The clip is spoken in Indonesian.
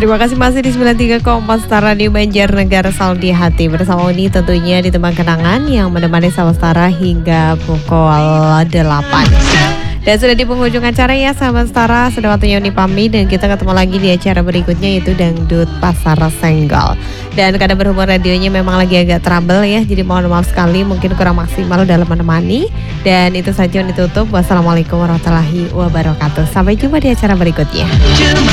Terima kasih masih di 93,4 Star Radio Banjarnegara selalu di hati. Bersama Uni tentunya di teman kenangan yang menemani Sama Setara hingga pukul 8. Dan sudah di penghujung acara ya sahabat Setara, sudah waktunya Uni pamit dan kita ketemu lagi di acara berikutnya yaitu Dangdut Pasar Senggol. Dan karena berhubung radionya memang lagi agak trouble ya, jadi mohon maaf sekali mungkin kurang maksimal dalam menemani. Dan itu saja yang ditutup. Wassalamualaikum warahmatullahi wabarakatuh. Sampai jumpa di acara berikutnya.